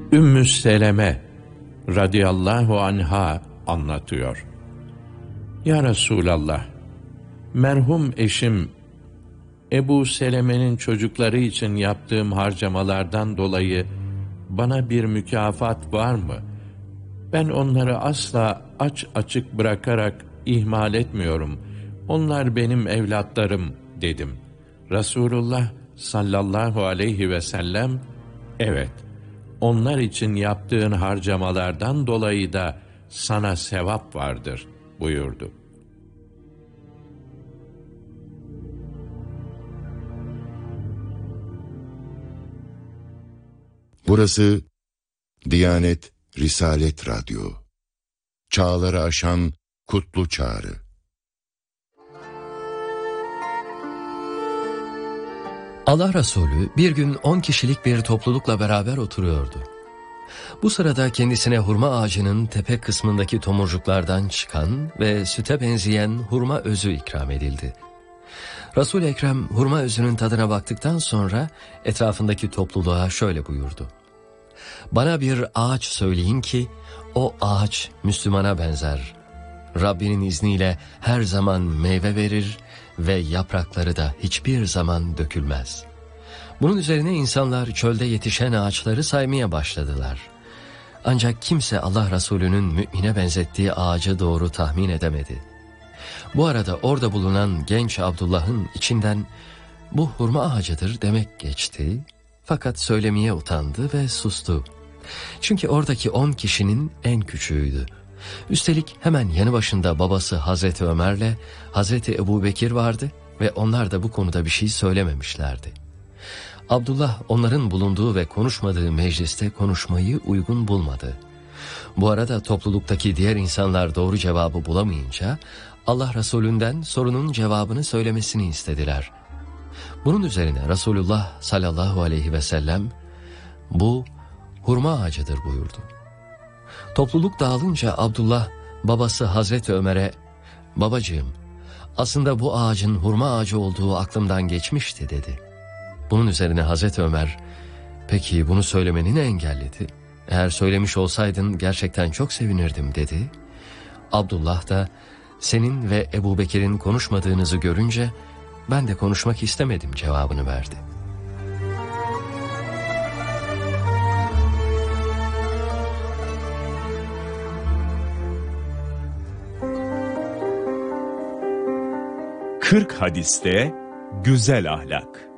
Ümmü Seleme radıyallahu anha anlatıyor. Ya Resulallah, merhum eşim Ebu Seleme'nin çocukları için yaptığım harcamalardan dolayı bana bir mükafat var mı? Ben onları asla aç açık bırakarak ihmal etmiyorum. Onlar benim evlatlarım dedim. Resulullah sallallahu aleyhi ve sellem, evet, onlar için yaptığın harcamalardan dolayı da sana sevap vardır buyurdu. Burası Diyanet Risalet Radyo. Çağları aşan kutlu çağrı. Allah Resulü bir gün 10 kişilik bir toplulukla beraber oturuyordu. Bu sırada kendisine hurma ağacının tepe kısmındaki tomurcuklardan çıkan ve süte benzeyen hurma özü ikram edildi. Resul-i Ekrem hurma özünün tadına baktıktan sonra etrafındaki topluluğa şöyle buyurdu. Bana bir ağaç söyleyin ki o ağaç Müslümana benzer. Rabbinin izniyle her zaman meyve verir ve yaprakları da hiçbir zaman dökülmez. Bunun üzerine insanlar çölde yetişen ağaçları saymaya başladılar. Ancak kimse Allah Resulü'nün mümine benzettiği ağacı doğru tahmin edemedi. Bu arada orada bulunan genç Abdullah'ın içinden bu hurma ağacıdır demek geçti. Fakat söylemeye utandı ve sustu. Çünkü oradaki 10 kişinin en küçüğüydü. Üstelik hemen yanı başında babası Hazreti Ömer'le Hazreti Ebubekir vardı ve onlar da bu konuda bir şey söylememişlerdi. Abdullah onların bulunduğu ve konuşmadığı mecliste konuşmayı uygun bulmadı. Bu arada topluluktaki diğer insanlar doğru cevabı bulamayınca Allah Resulü'nden sorunun cevabını söylemesini istediler. Bunun üzerine Resulullah sallallahu aleyhi ve sellem bu hurma ağacıdır buyurdu. Topluluk dağılınca Abdullah babası Hazreti Ömer'e babacığım aslında bu ağacın hurma ağacı olduğu aklımdan geçmişti dedi. Bunun üzerine Hazreti Ömer peki bunu söylemeni ne engelledi? Eğer söylemiş olsaydın gerçekten çok sevinirdim dedi. Abdullah da senin ve Ebubekir'in konuşmadığınızı görünce ben de konuşmak istemedim cevabını verdi. Kırk hadiste güzel ahlak.